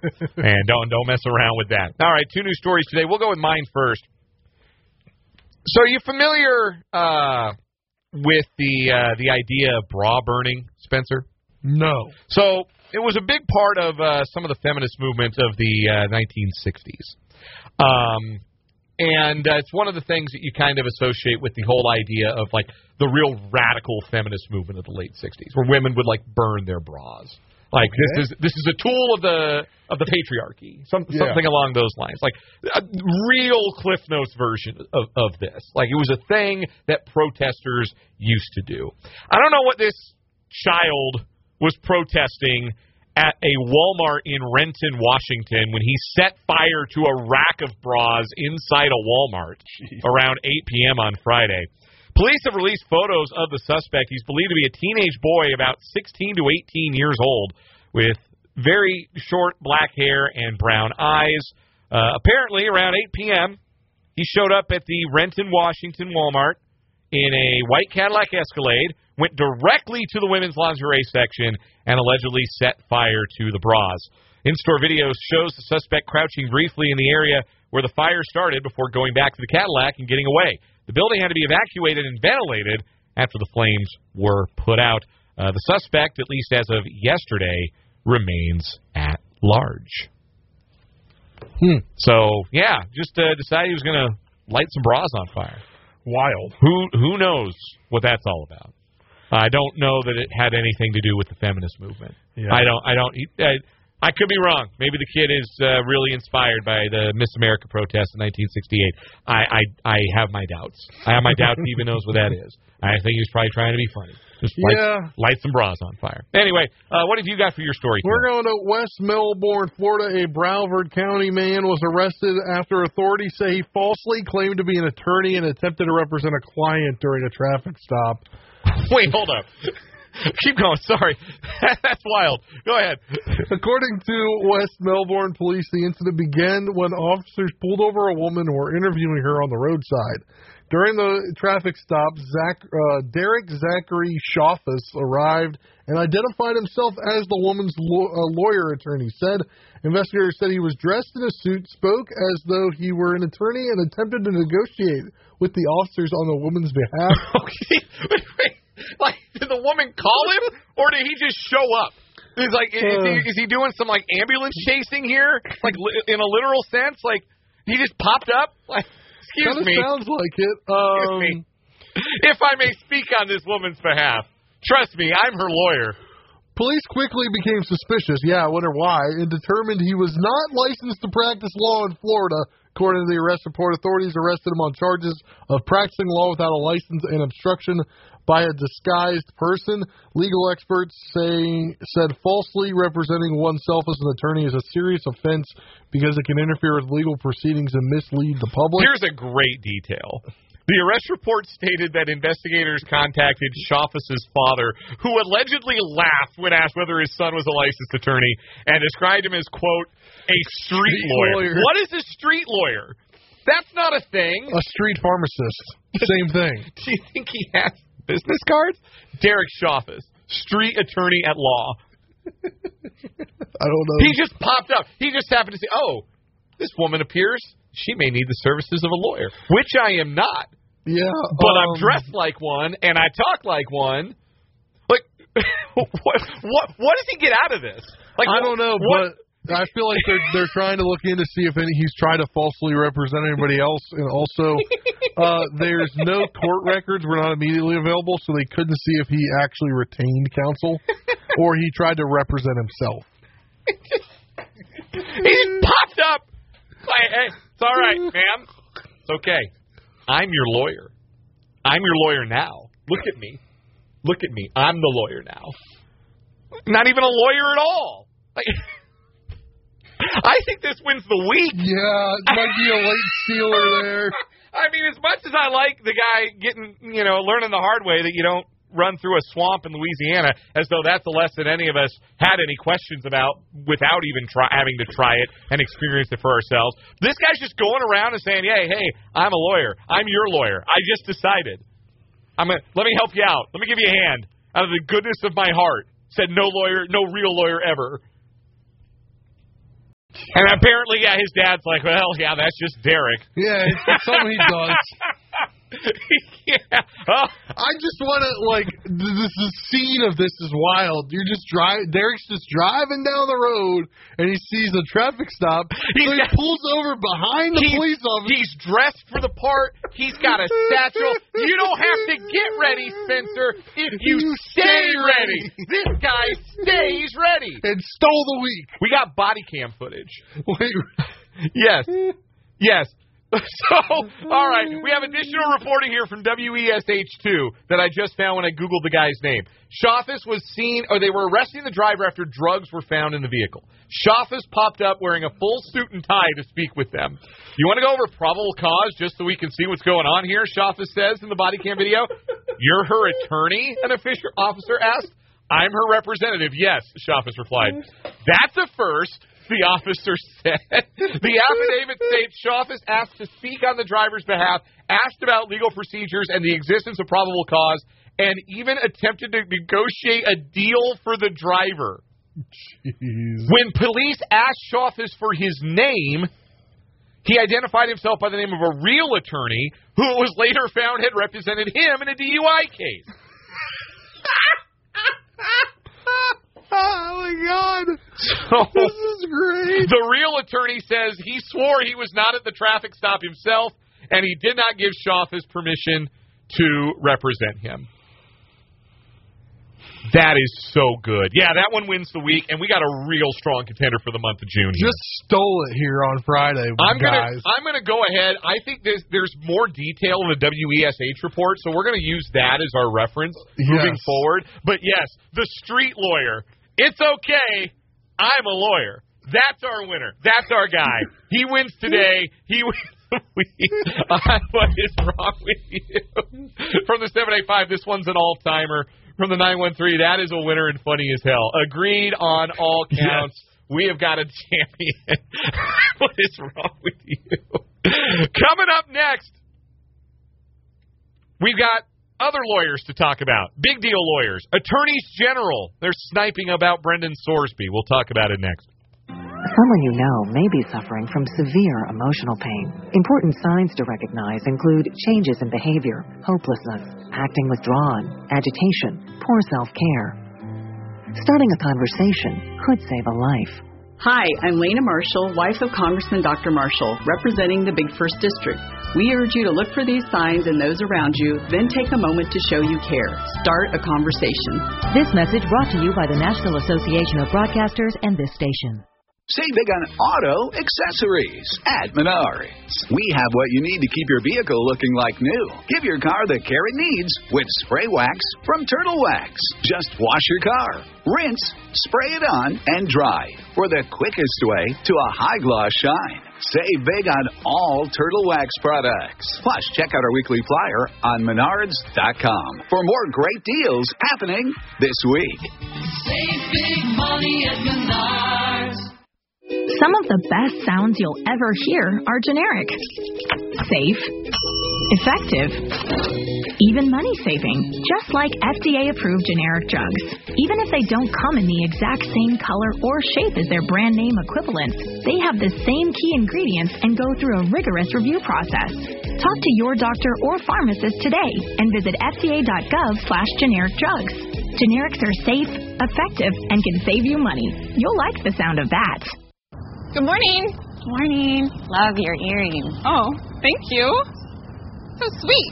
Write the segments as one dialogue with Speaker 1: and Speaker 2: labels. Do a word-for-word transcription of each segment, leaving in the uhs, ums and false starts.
Speaker 1: and don't don't mess around with that. All right, two news stories today. We'll go with mine first. So are you familiar uh, with the uh, the idea of bra burning, Spencer?
Speaker 2: No.
Speaker 1: So it was a big part of uh, some of the feminist movement of the uh, nineteen sixties. Um, and uh, it's one of the things that you kind of associate with the whole idea of, like, the real radical feminist movement of the late sixties, where women would, like, burn their bras. Like, okay. this is this is a tool of the of the patriarchy, some, yeah. something along those lines. Like, a real Cliff Notes version of, of this. Like, it was a thing that protesters used to do. I don't know what this child was protesting at a Walmart in Renton, Washington, when he set fire to a rack of bras inside a Walmart Jeez. around eight p.m. on Friday. Police have released photos of the suspect. He's believed to be a teenage boy about sixteen to eighteen years old with very short black hair and brown eyes. Uh, apparently, around eight p.m., he showed up at the Renton, Washington Walmart in a white Cadillac Escalade, went directly to the women's lingerie section, and allegedly set fire to the bras. In-store video shows the suspect crouching briefly in the area where the fire started before going back to the Cadillac and getting away. The building had to be evacuated and ventilated after the flames were put out. Uh, the suspect, at least as of yesterday, remains at large.
Speaker 2: Hmm.
Speaker 1: So, yeah, just uh, decided he was going to light some bras on fire.
Speaker 2: Wild.
Speaker 1: Who who knows what that's all about? I don't know that it had anything to do with the feminist movement.
Speaker 2: Yeah.
Speaker 1: I don't. I don't. I, I could be wrong. Maybe the kid is uh, really inspired by the Miss America protest in nineteen sixty-eight. I, I I have my doubts. I have my doubts he even knows what that is. I think he was probably trying to be funny. Just light,
Speaker 2: yeah.
Speaker 1: light some bras on fire. Anyway, uh, what have you got for your story?
Speaker 2: We're
Speaker 1: today?
Speaker 2: going to West Melbourne, Florida. A Broward County man was arrested after authorities say he falsely claimed to be an attorney and attempted to represent a client during a traffic stop.
Speaker 1: Wait, hold up. Keep going. Sorry. That's wild. Go ahead.
Speaker 2: According to West Melbourne police, the incident began when officers pulled over a woman who were interviewing her on the roadside. During the traffic stop, Zach, uh, Derek Zachary Shoffus arrived and identified himself as the woman's lo- uh, lawyer, attorney said. Investigators said he was dressed in a suit, spoke as though he were an attorney, and attempted to negotiate with the officers on the woman's behalf.
Speaker 1: Okay. Wait, wait. Like, did the woman call him, or did he just show up? He's like, is, uh, is, he, is he doing some, like, ambulance chasing here? Like, li- in a literal sense? Like, he just popped up? Like, excuse
Speaker 2: me.
Speaker 1: Sounds
Speaker 2: like it. Um,
Speaker 1: excuse me. If I may speak on this woman's behalf, trust me, I'm her lawyer.
Speaker 2: Police quickly became suspicious, yeah, I wonder why, and determined he was not licensed to practice law in Florida. According to the arrest report, authorities arrested him on charges of practicing law without a license and obstruction by a disguised person. Legal experts say said falsely representing oneself as an attorney is a serious offense because it can interfere with legal proceedings and mislead the public.
Speaker 1: Here's a great detail. The arrest report stated that investigators contacted Shoffus's father, who allegedly laughed when asked whether his son was a licensed attorney, and described him as, quote, a street, street lawyer. lawyer. What is a street lawyer? That's not a thing.
Speaker 2: A street pharmacist. Same thing.
Speaker 1: Do you think he has business cards? Derek Shoffus, street attorney at law.
Speaker 2: I don't know.
Speaker 1: He just popped up. He just happened to say, oh, this woman appears she may need the services of a lawyer, which I am not.
Speaker 2: Yeah.
Speaker 1: But
Speaker 2: um,
Speaker 1: I'm dressed like one, and I talk like one. Like, what, what What does he get out of this? Like,
Speaker 2: I don't know,
Speaker 1: what,
Speaker 2: but I feel like they're they're trying to look in to see if any, he's trying to falsely represent anybody else. And also, uh, there's no court records were not immediately available, so they couldn't see if he actually retained counsel or he tried to represent himself.
Speaker 1: He just popped up. Like, hey, it's all right, ma'am. It's okay. I'm your lawyer. I'm your lawyer now. Look at me. Look at me. I'm the lawyer now. Not even a lawyer at all. Like, I think this wins the week.
Speaker 2: Yeah, it might be a late stealer there.
Speaker 1: I mean, as much as I like the guy getting, you know, learning the hard way that you don't run through a swamp in Louisiana, as though that's a lesson any of us had any questions about without even try, having to try it and experience it for ourselves. This guy's just going around and saying, hey, hey, I'm a lawyer. I'm your lawyer. I just decided. I'm gonna, let me help you out. Let me give you a hand. Out of the goodness of my heart. Said no lawyer, no real lawyer ever. And apparently, yeah, his dad's like, well, yeah, that's just Derek.
Speaker 2: Yeah, it's something he does.
Speaker 1: yeah. Oh.
Speaker 2: I just want to, like, this the scene of this is wild. You're just driving, Derek's just driving down the road, and he sees a traffic stop,
Speaker 1: He's
Speaker 2: so he
Speaker 1: got,
Speaker 2: pulls over behind the
Speaker 1: he's,
Speaker 2: police officer.
Speaker 1: He's dressed for the part. He's got a satchel. You don't have to get ready, Spencer, if you, you stay ready. ready. This guy stays ready.
Speaker 2: And stole the week.
Speaker 1: We got body cam footage.
Speaker 2: Wait.
Speaker 1: Yes. Yes. So, all right, we have additional reporting here from W E S H two that I just found when I Googled the guy's name. Shoffis was seen, or they were arresting the driver after drugs were found in the vehicle. Shoffis popped up wearing a full suit and tie to speak with them. You want to go over probable cause just so we can see what's going on here? Shoffis says in the body cam video. You're her attorney, an official officer asked. I'm her representative. Yes, Shoffis replied. That's a first. The officer said. The affidavit states Shoffis asked to speak on the driver's behalf, asked about legal procedures and the existence of probable cause, and even attempted to negotiate a deal for the driver.
Speaker 2: Jeez.
Speaker 1: When police asked Shoffis for his name, he identified himself by the name of a real attorney who it was later found had represented him in a D U I case.
Speaker 2: Oh, my God.
Speaker 1: So,
Speaker 2: this is great.
Speaker 1: The real attorney says he swore he was not at the traffic stop himself, and he did not give Shoffis permission to represent him. That is so good. Yeah, that one wins the week, and we got a real strong contender for the month of June.
Speaker 2: Just stole it here on Friday,
Speaker 1: I'm
Speaker 2: guys.
Speaker 1: Gonna, I'm going to go ahead. I think there's, there's more detail in the W E S H report, so we're going to use that as our reference moving
Speaker 2: yes.
Speaker 1: forward. But, yes, the street lawyer. It's okay. I'm a lawyer. That's our winner. That's our guy. He wins today. He wins the week. Uh, what is wrong with you? From the seven eight five, this one's an all-timer. From the nine one three, that is a winner and funny as hell. Agreed on all counts. Yes. We have got a champion. What is wrong with you? Coming up next, we've got other lawyers to talk about. Big deal lawyers. Attorneys General. They're sniping about Brendan Sorsby. We'll talk about it next.
Speaker 3: Someone you know may be suffering from severe emotional pain. Important signs to recognize include changes in behavior, hopelessness, acting withdrawn, agitation, poor self-care. Starting a conversation could save a life.
Speaker 4: Hi, I'm Lena Marshall, wife of Congressman Doctor Marshall, representing the Big First District. We urge you to look for these signs and those around you, then take a moment to show you care. Start a conversation.
Speaker 5: This message brought to you by the National Association of Broadcasters and this station.
Speaker 6: Save big on auto accessories at Menards. We have what you need to keep your vehicle looking like new. Give your car the care it needs with spray wax from Turtle Wax. Just wash your car, rinse, spray it on, and dry for the quickest way to a high gloss shine. Save big on all Turtle Wax products. Plus, check out our weekly flyer on menards dot com for more great deals happening this week.
Speaker 7: Save big money at Menards.
Speaker 8: Some of the best sounds you'll ever hear are generic, safe, effective, even money-saving, just like F D A-approved generic drugs. Even if they don't come in the exact same color or shape as their brand name equivalents, they have the same key ingredients and go through a rigorous review process. Talk to your doctor or pharmacist today and visit F D A dot gov slash generic drugs. Generics are safe, effective, and can save you money. You'll like the sound of that.
Speaker 9: Good morning.
Speaker 10: Morning. Love your earrings.
Speaker 9: Oh, thank you. So sweet.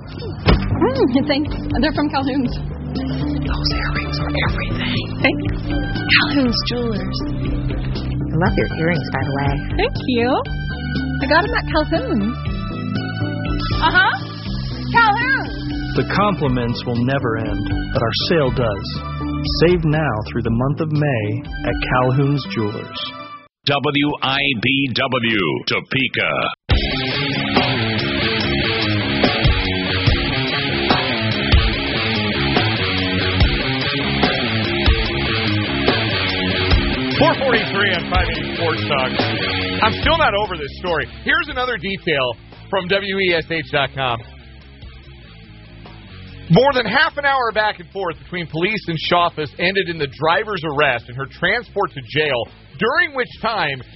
Speaker 9: Mm, thanks. They're from Calhoun's.
Speaker 10: Those earrings are everything.
Speaker 9: Thanks.
Speaker 10: Calhoun's Jewelers. I love your earrings, by the way.
Speaker 9: Thank you. I got them at Calhoun's. Uh-huh. Calhoun's.
Speaker 11: The compliments will never end, but our sale does. Save now through the month of May at Calhoun's Jewelers.
Speaker 12: W I B W, Topeka.
Speaker 1: four forty-three on five eighty Sports Talk. I'm still not over this story. Here's another detail from W E S H dot com. More than half an hour back and forth between police and Shoffis ended in the driver's arrest and her transport to jail, during which time